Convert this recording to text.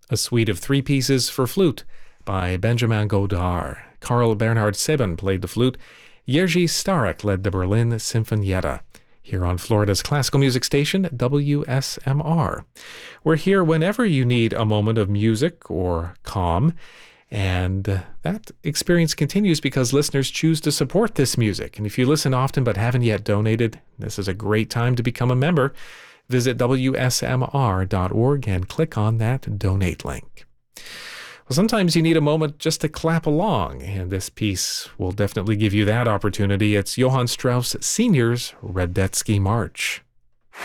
a suite of three pieces for flute by Benjamin Godard. Carl Bernhard Seben played the flute. Jerzy Starek led the Berlin Sinfonietta. Here on Florida's classical music station, WSMR. We're here whenever you need a moment of music or calm. And that experience continues because listeners choose to support this music. And if you listen often but haven't yet donated, this is a great time to become a member. Visit WSMR.org and click on that donate link. Well, sometimes you need a moment just to clap along, and this piece will definitely give you that opportunity. It's Johann Strauss Sr.'s Radetzky March.